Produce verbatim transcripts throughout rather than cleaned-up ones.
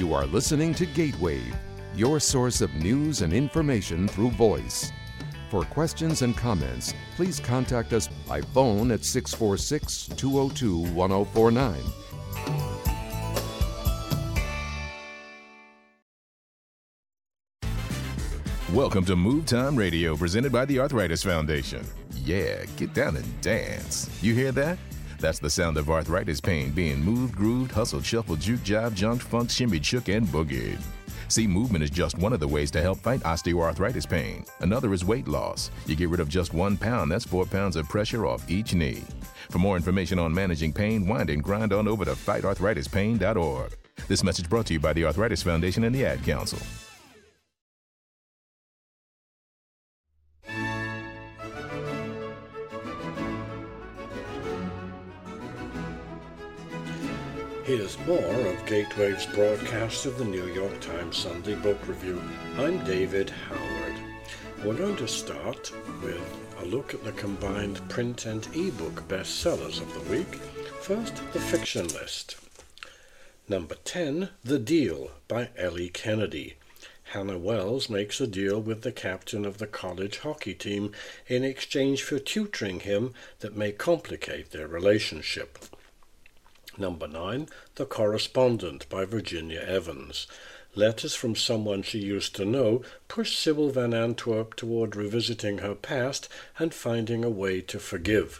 You are listening to Gatewave, your source of news and information through voice. For questions and comments, please contact us by phone at six four six, two oh two, one oh four nine. Welcome to Move Time Radio, presented by the Arthritis Foundation. Yeah, get down and dance. You hear that? That's the sound of arthritis pain being moved, grooved, hustled, shuffled, juke, jive, jumped, funked, shimmied, shook, and boogied. See, movement is just one of the ways to help fight osteoarthritis pain. Another is weight loss. You get rid of just one pound, that's four pounds of pressure off each knee. For more information on managing pain, wind and grind on over to fight arthritis pain dot org. This message brought to you by the Arthritis Foundation and the Ad Council. Here's more of Gatewave's broadcast of the New York Times Sunday Book Review. I'm David Howard. We're going to start with a look at the combined print and e-book bestsellers of the week. First, the fiction list. Number ten, The Deal by Ellie Kennedy. Hannah Wells makes a deal with the captain of the college hockey team in exchange for tutoring him that may complicate their relationship. Number nine, The Correspondent by Virginia Evans. Letters from someone she used to know push Sybil Van Antwerp toward revisiting her past and finding a way to forgive.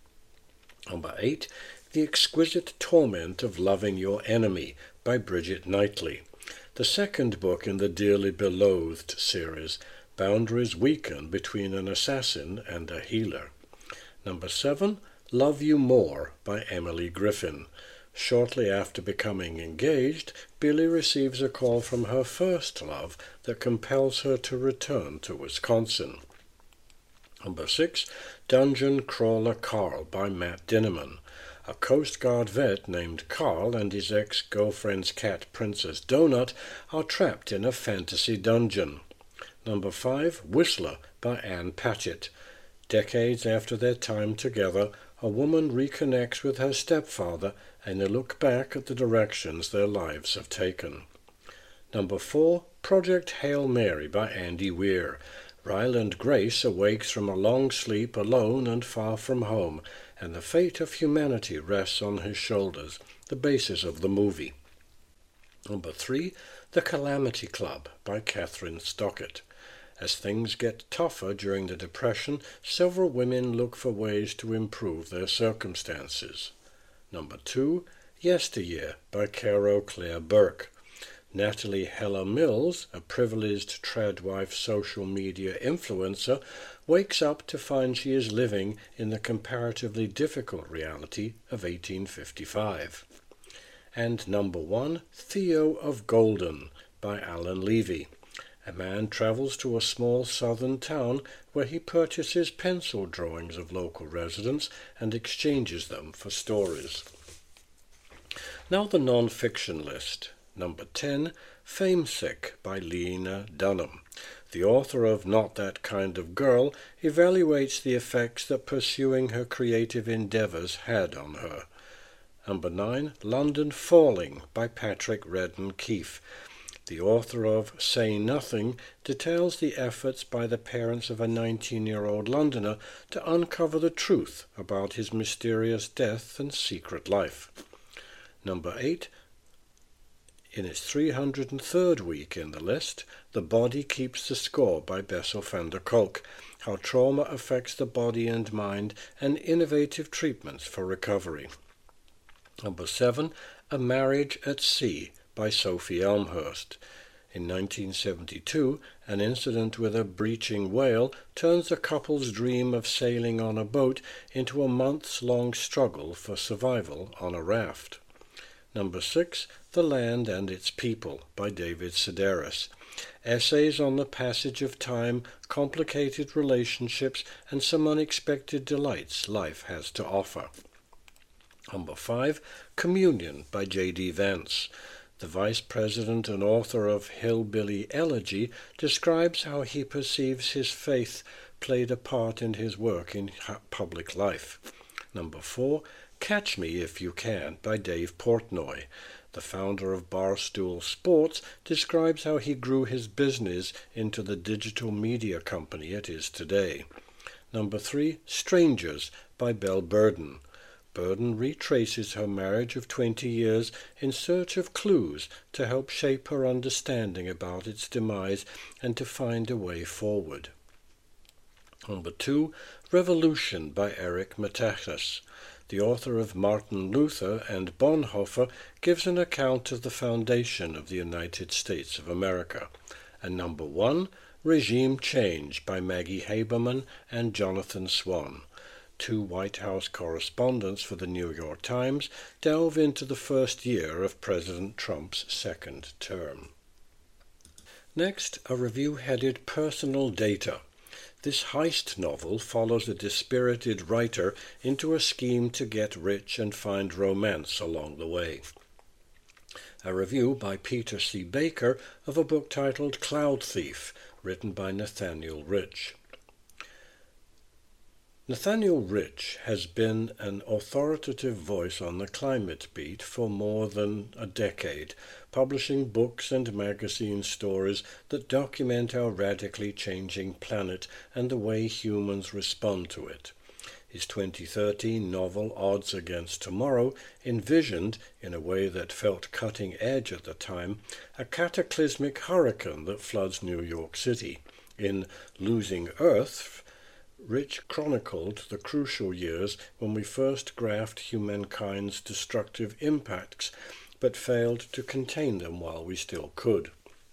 Number eight, The Exquisite Torment of Loving Your Enemy by Bridget Knightley. The second book in the Dearly Beloathed series. Boundaries weaken between an assassin and a healer. Number seven, Love You More by Emily Griffin. Shortly after becoming engaged, Billy receives a call from her first love that compels her to return to Wisconsin. Number six, Dungeon Crawler Carl by Matt Dinneman. A Coast Guard vet named Carl and his ex-girlfriend's cat Princess Donut are trapped in a fantasy dungeon. Number five, Whistler by Ann Patchett. Decades after their time together, a woman reconnects with her stepfather and they look back at the directions their lives have taken. Number four, Project Hail Mary by Andy Weir. Ryland Grace awakes from a long sleep alone and far from home, and the fate of humanity rests on his shoulders, the basis of the movie. Number three, The Calamity Club by Catherine Stockett. As things get tougher during the Depression, several women look for ways to improve their circumstances. Number two, Yesteryear by Caro Claire Burke. Natalie Heller Mills, a privileged tradwife social media influencer, wakes up to find she is living in the comparatively difficult reality of eighteen fifty-five. And number one, Theo of Golden by Alan Levy. A man travels to a small southern town where he purchases pencil drawings of local residents and exchanges them for stories. Now the non-fiction list. Number ten, Famesick by Lena Dunham. The author of Not That Kind of Girl evaluates the effects that pursuing her creative endeavors had on her. Number nine, London Falling by Patrick Redden Keefe. The author of Say Nothing details the efforts by the parents of a nineteen-year-old Londoner to uncover the truth about his mysterious death and secret life. Number eight, in its three hundred third week in the list, The Body Keeps the Score by Bessel van der Kolk, how trauma affects the body and mind, and innovative treatments for recovery. Number seven, A Marriage at Sea by Sophie Elmhurst. In nineteen seventy-two, an incident with a breaching whale turns the couple's dream of sailing on a boat into a months-long struggle for survival on a raft. Number six, The Land and Its People by David Sedaris. Essays on the passage of time, complicated relationships, and some unexpected delights life has to offer. Number five, Communion by J D Vance. The vice president and author of Hillbilly Elegy describes how he perceives his faith played a part in his work in public life. Number four, Catch Me If You Can by Dave Portnoy. the founder of Barstool Sports, describes how he grew his business into the digital media company it is today. Number three, Strangers by Belle Burden. Burden retraces her marriage of twenty years in search of clues to help shape her understanding about its demise and to find a way forward. Number two, Revolution by Eric Metaxas. The author of Martin Luther and Bonhoeffer gives an account of the foundation of the United States of America. And number one, Regime Change by Maggie Haberman and Jonathan Swan. Two White House correspondents for the New York Times delve into the first year of President Trump's second term. Next, a review headed Personal Data. This heist novel follows a dispirited writer into a scheme to get rich and find romance along the way. A review by Peter C. Baker of a book titled Cloud Thief, written by Nathaniel Rich. Nathaniel Rich has been an authoritative voice on the climate beat for more than a decade, publishing books and magazine stories that document our radically changing planet and the way humans respond to it. His twenty thirteen novel Odds Against Tomorrow envisioned, in a way that felt cutting edge at the time, a cataclysmic hurricane that floods New York City. In Losing Earth, Rich chronicled the crucial years when we first graphed humankind's destructive impacts, but failed to contain them while we still could.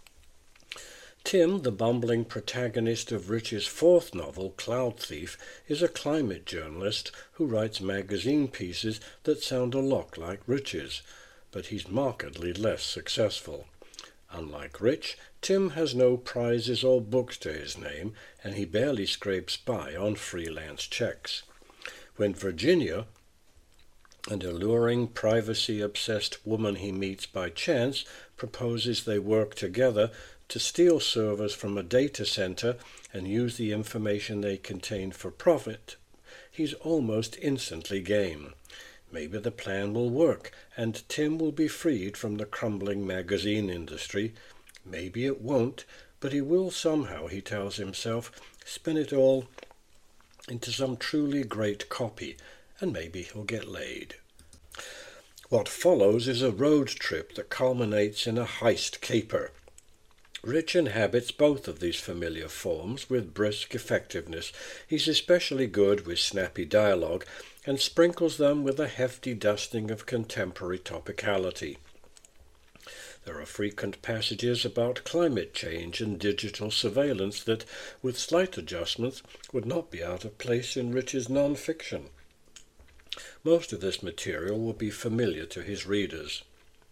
Tim, the bumbling protagonist of Rich's fourth novel, Cloud Thief, is a climate journalist who writes magazine pieces that sound a lot like Rich's, but he's markedly less successful. Unlike Rich, Tim has no prizes or books to his name, and he barely scrapes by on freelance checks. When Virginia, an alluring, privacy-obsessed woman he meets by chance, proposes they work together to steal servers from a data center and use the information they contain for profit, he's almost instantly game. Maybe the plan will work, and Tim will be freed from the crumbling magazine industry. Maybe it won't, but he will somehow, he tells himself, spin it all into some truly great copy, and maybe he'll get laid. What follows is a road trip that culminates in a heist caper. Rich inhabits both of these familiar forms with brisk effectiveness. He's especially good with snappy dialogue, and sprinkles them with a hefty dusting of contemporary topicality. There are frequent passages about climate change and digital surveillance that, with slight adjustments, would not be out of place in Rich's non-fiction. Most of this material will be familiar to his readers.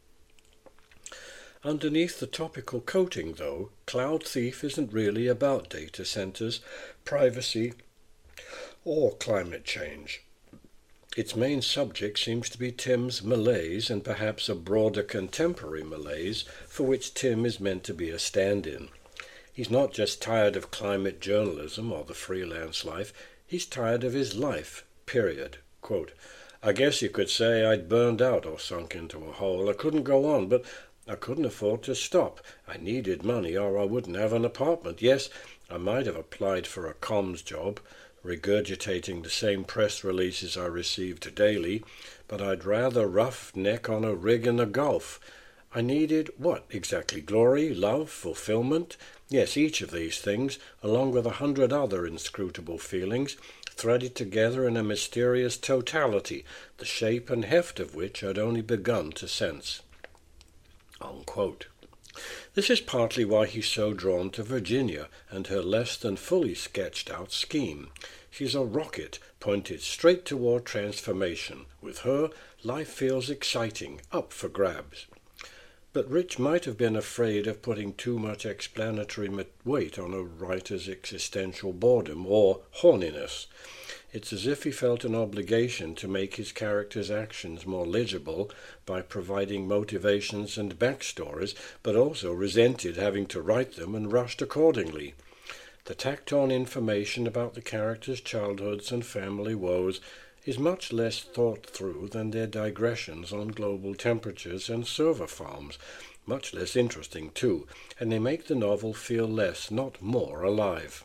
Underneath the topical coating, though, Cloud Thief isn't really about data centers, privacy, or climate change. Its main subject seems to be Tim's malaise, and perhaps a broader contemporary malaise for which Tim is meant to be a stand-in. He's not just tired of climate journalism or the freelance life, he's tired of his life, period. Quote, I guess you could say I'd burned out or sunk into a hole. I couldn't go on, but I couldn't afford to stop. I needed money or I wouldn't have an apartment. Yes, I might have applied for a comms job, regurgitating the same press releases I received daily, but I'd rather rough neck on a rig in the Gulf. I needed what exactly? Glory, love, fulfillment? Yes, each of these things, along with a hundred other inscrutable feelings, threaded together in a mysterious totality, the shape and heft of which I'd only begun to sense. Unquote. This is partly why he's so drawn to Virginia and her less than fully sketched out scheme. She's a rocket pointed straight toward transformation. With her, life feels exciting, up for grabs. But Rich might have been afraid of putting too much explanatory weight on a writer's existential boredom or horniness. It's as if he felt an obligation to make his characters' actions more legible by providing motivations and backstories, but also resented having to write them and rushed accordingly. The tacked-on information about the characters' childhoods and family woes is much less thought through than their digressions on global temperatures and server farms, much less interesting too, and they make the novel feel less, not more, alive.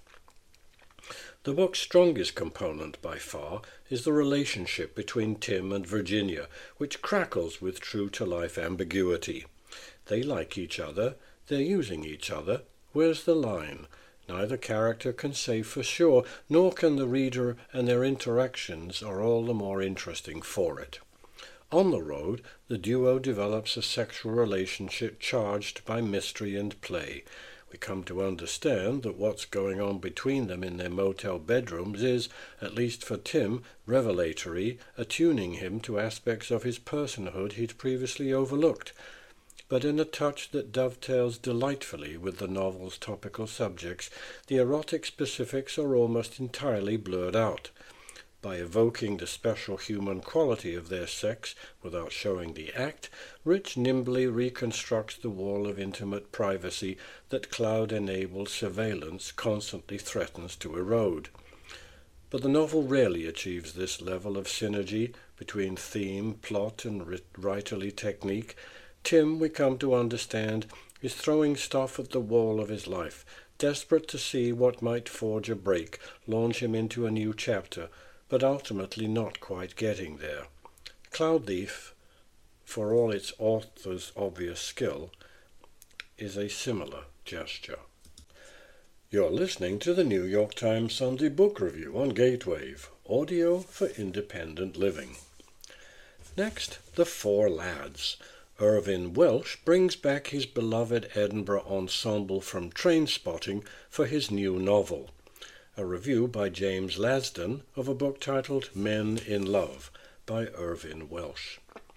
The book's strongest component by far is the relationship between Tim and Virginia, which crackles with true-to-life ambiguity. They like each other, they're using each other, where's the line? Neither character can say for sure, nor can the reader, and their interactions are all the more interesting for it. On the road, the duo develops a sexual relationship charged by mystery and play. We come to understand that what's going on between them in their motel bedrooms is, at least for Tim, revelatory, attuning him to aspects of his personhood he'd previously overlooked, but in a touch that dovetails delightfully with the novel's topical subjects, the erotic specifics are almost entirely blurred out. By evoking the special human quality of their sex without showing the act, Rich nimbly reconstructs the wall of intimate privacy that cloud-enabled surveillance constantly threatens to erode. But the novel rarely achieves this level of synergy between theme, plot, and writerly technique. Tim, we come to understand, is throwing stuff at the wall of his life, desperate to see what might forge a break, launch him into a new chapter, but ultimately not quite getting there. Cloud Thief, for all its author's obvious skill, is a similar gesture. You're listening to the New York Times Sunday Book Review on Gatewave, audio for independent living. Next, The Four Lads. Irvine Welsh brings back his beloved Edinburgh ensemble from Trainspotting for his new novel. A review by James Lasden of a book titled Men in Love by Irvine Welsh.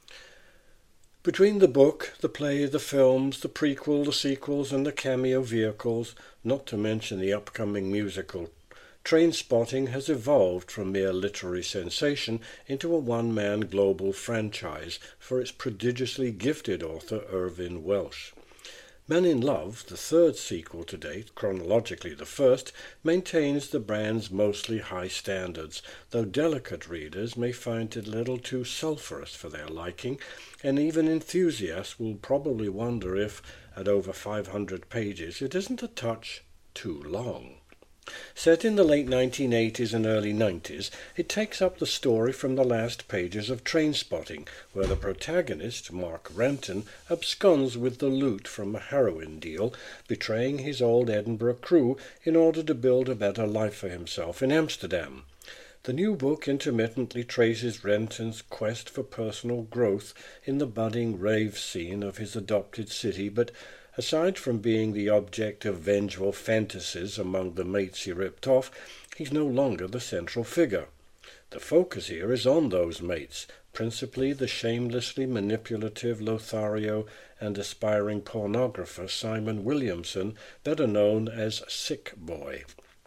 Between the book, the play, the films, the prequel, the sequels, and the cameo vehicles, not to mention the upcoming musical, Trainspotting has evolved from mere literary sensation into a one-man global franchise for its prodigiously gifted author Irvine Welsh. Men in Love, the third sequel to date, chronologically the first, maintains the brand's mostly high standards, though delicate readers may find it a little too sulphurous for their liking, and even enthusiasts will probably wonder if, at over five hundred pages, it isn't a touch too long. Set in the late nineteen eighties and early nineties, it takes up the story from the last pages of Trainspotting, where the protagonist, Mark Renton, absconds with the loot from a heroin deal, betraying his old Edinburgh crew in order to build a better life for himself in Amsterdam. The new book intermittently traces Renton's quest for personal growth in the budding rave scene of his adopted city, but aside from being the object of vengeful fantasies among the mates he ripped off, he's no longer the central figure. The focus here is on those mates, principally the shamelessly manipulative Lothario and aspiring pornographer Simon Williamson, better known as Sick Boy.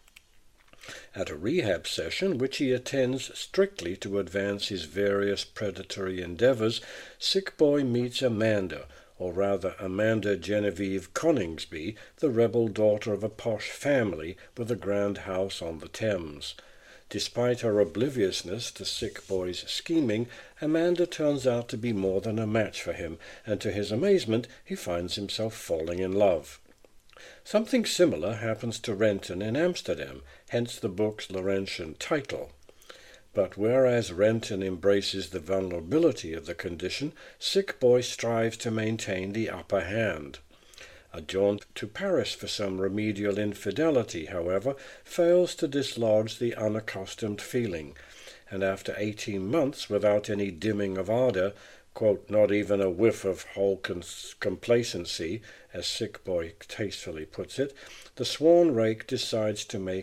At a rehab session, which he attends strictly to advance his various predatory endeavors, Sick Boy meets Amanda, or rather Amanda Genevieve Coningsby, the rebel daughter of a posh family with a grand house on the Thames. Despite her obliviousness to Sick Boy's scheming, Amanda turns out to be more than a match for him, and to his amazement he finds himself falling in love. Something similar happens to Renton in Amsterdam, hence the book's Laurentian title. But whereas Renton embraces the vulnerability of the condition, Sick Boy strives to maintain the upper hand. A jaunt to Paris for some remedial infidelity, however, fails to dislodge the unaccustomed feeling, and after eighteen months without any dimming of ardour, quote, not even a whiff of whole cons- complacency, as Sick Boy tastefully puts it, the sworn rake decides to make